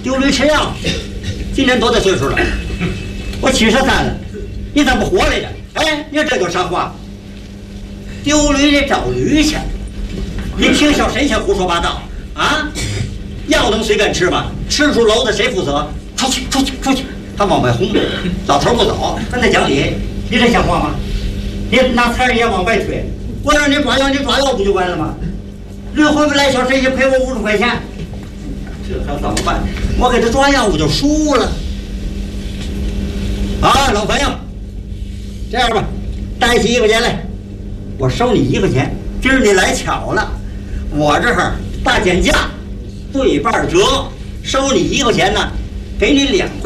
丢驴吃药，今年多大岁数了？我73了，你咋不活来着？哎，你说这叫啥话？丢驴得找驴去，你听小神仙胡说八道啊！药能随便吃吗？吃出篓子谁负责？出去，出去，出去！他往外轰，老头不走，跟他讲理，你这像话吗？你拿财也往外推，我让你抓药，你抓药不就完了吗？驴回不来，小神仙赔我50块钱，这还怎么办？我给他抓药，我就输了。啊，老朋友，这样吧，带起1块钱来，我收你1块钱。今儿你来巧了，我这儿大减价，对半折，收你1块钱呢，给你2块。